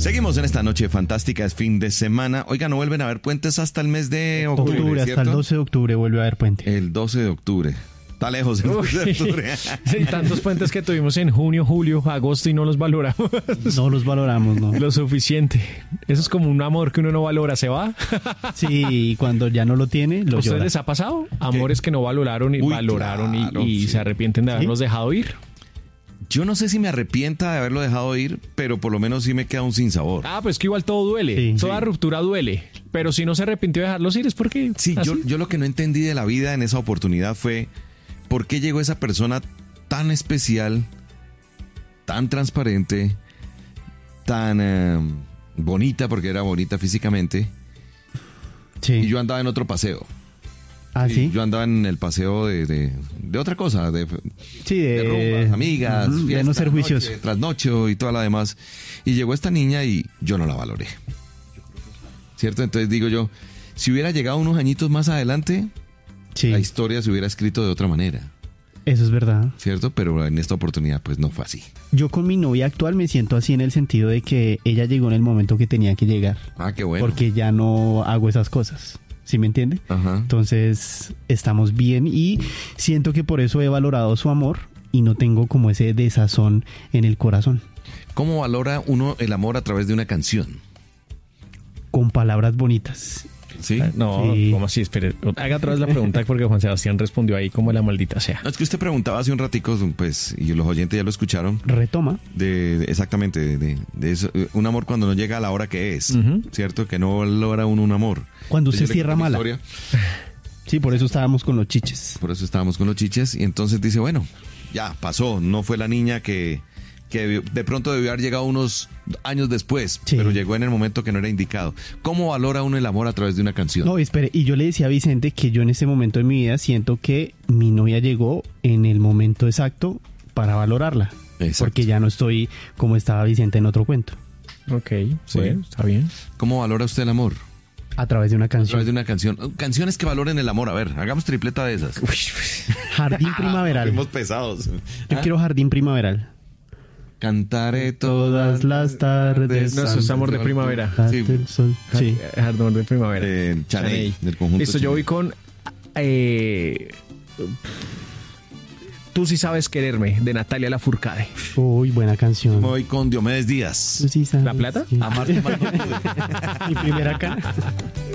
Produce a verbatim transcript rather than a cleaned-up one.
Seguimos en esta noche fantástica, es fin de semana. Oiga, no vuelven a haber puentes hasta el mes de octubre, octubre ¿cierto? Hasta el doce de octubre vuelve a haber puente. El doce de octubre. Está lejos el doce de octubre. Sí, tantos puentes que tuvimos en junio, julio, agosto y no los valoramos. No los valoramos, ¿no? Lo suficiente. Eso es como un amor que uno no valora, ¿se va? Sí, y cuando ya no lo tiene, lo ¿A ustedes llora. les ha pasado? Amores que no valoraron y Uy, valoraron claro, y, y sí. se arrepienten de haberlos ¿Sí? dejado ir. Yo no sé si me arrepienta de haberlo dejado ir, pero por lo menos sí me queda un sinsabor. Ah, pues que igual todo duele. Sí. Toda Sí. ruptura duele. Pero si no se arrepintió de dejarlos ir es porque... Sí, yo, así. yo lo que no entendí de la vida en esa oportunidad fue por qué llegó esa persona tan especial, tan transparente, tan eh, bonita, porque era bonita físicamente, Sí. y yo andaba en otro paseo. ¿Ah, Y sí? Yo andaba en el paseo de, de, de otra cosa, de, Sí, de, de rumbas, amigas, Ujú, de fiesta, no ser juicioso. noche, trasnocho y toda la demás. Y llegó esta niña y yo no la valoré. ¿Cierto? Entonces digo yo, si hubiera llegado unos añitos más adelante, Sí, la historia se hubiera escrito de otra manera, eso es verdad. ¿cierto? Pero en esta oportunidad pues no fue así. Yo con mi novia actual me siento así en el sentido de que ella llegó en el momento que tenía que llegar. Ah, qué bueno. Porque ya no hago esas cosas. ¿Sí me entiende? Ajá. Entonces estamos bien y siento que por eso he valorado su amor y no tengo como ese desazón en el corazón. ¿Cómo valora uno el amor a través de una canción? Con palabras bonitas. ¿Sí? No, Sí. ¿cómo así? Espere. Haga otra vez la pregunta porque Juan Sebastián respondió ahí como la maldita sea. No, es que usted preguntaba hace un ratico, pues, y los oyentes ya lo escucharon, Retoma. de, de- exactamente, de, de- de eso, eh, un amor cuando no llega a la hora que es, Ujú. ¿cierto? Que no valora uno un amor. Cuando Entonces, se yo le cierra conté mi mala. historia, Sí, por eso estábamos con los chiches. por eso estábamos con los chiches, y entonces dice, bueno, ya pasó, no fue la niña que, que de pronto debió haber llegado unos años después, Sí. pero llegó en el momento que no era indicado. ¿Cómo valora uno el amor a través de una canción? No, espere, y yo le decía a Vicente que yo en ese momento de mi vida siento que mi novia llegó en el momento exacto para valorarla. Exacto. Porque ya no estoy como estaba Vicente en otro cuento. Ok, Sí. bueno, está bien. ¿Cómo valora usted el amor? A través de una A través canción. de una canción. Canciones que valoren el amor. A ver, hagamos tripleta de esas. Jardín primaveral. Fuimos pesados. Yo quiero jardín primaveral. Cantaré Todas las tardes. No, eso es amor de primavera. Sí. Hasta el sol. Sí. Jardín de primavera. Eh, Chaney, del conjunto Listo, yo Chaney. voy con... eh, Tú sí sabes quererme, de Natalia Lafourcade. Uy, buena canción. Me voy con Diomedes Díaz. Tú sí sabes ¿La plata? que- Amarte más no pude. Mi primera cara.